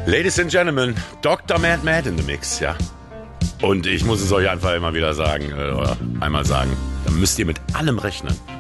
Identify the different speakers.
Speaker 1: Ladies and Gentlemen, Dr. Mad Mad in the Mix, ja. Und ich muss es euch einfach immer wieder sagen, oder einmal sagen, da müsst ihr mit allem rechnen.